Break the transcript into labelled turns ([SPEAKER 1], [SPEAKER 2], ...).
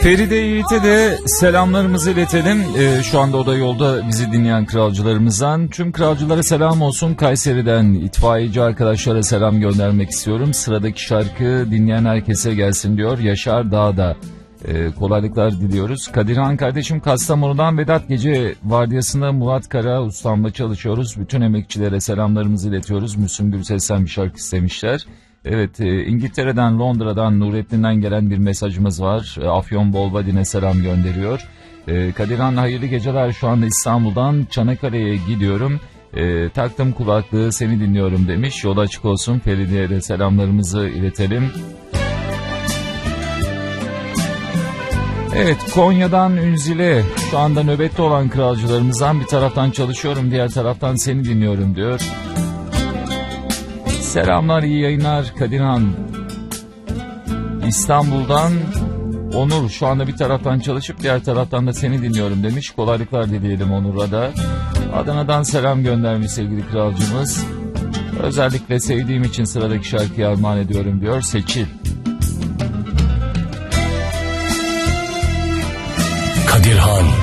[SPEAKER 1] Feride Yiğit'e de selamlarımızı iletelim. Şu anda o da yolda bizi dinleyen kralcılarımızdan. Tüm kralcılara selam olsun. Kayseri'den itfaiyeci arkadaşlara selam göndermek istiyorum. Sıradaki şarkı dinleyen herkese gelsin diyor. Yaşar Dağ'da. Kolaylıklar diliyoruz. Kadirhan kardeşim Kastamonu'dan. Vedat, gece vardiyasında Murat Kara ustamla çalışıyoruz. Bütün emekçilere selamlarımızı iletiyoruz. Müslüm Gürses'ten bir şarkı istemişler. Evet, İngiltere'den, Londra'dan, Nurettin'den gelen bir mesajımız var. Afyon Bolvadin'e selam gönderiyor. Kadirhan hayırlı geceler, şu anda İstanbul'dan Çanakkale'ye gidiyorum. Taktım kulaklığı, seni dinliyorum demiş. Yol açık olsun. Feride'ye de selamlarımızı iletelim. Evet, Konya'dan Ünzile, şu anda nöbette olan kralcılarımızdan, bir taraftan çalışıyorum, diğer taraftan seni dinliyorum diyor. Selamlar, iyi yayınlar Kadirhan. İstanbul'dan Onur, şu anda bir taraftan çalışıp diğer taraftan da seni dinliyorum demiş. Kolaylıklar dileyelim Onur'a da. Adana'dan selam göndermiş sevgili kralcımız. Özellikle sevdiğim için sıradaki şarkıyı armağan ediyorum diyor Seçil.
[SPEAKER 2] Kadirhan.